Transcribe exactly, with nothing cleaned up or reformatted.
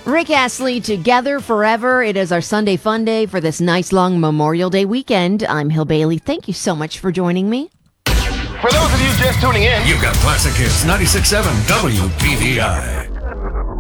Rick Astley, Together Forever. It is our Sunday fun day for this nice long Memorial Day weekend. I'm Hill Bailey. Thank you so much for joining me. For those of you just tuning in, you've got Classic Hits ninety-six point seven W P V I.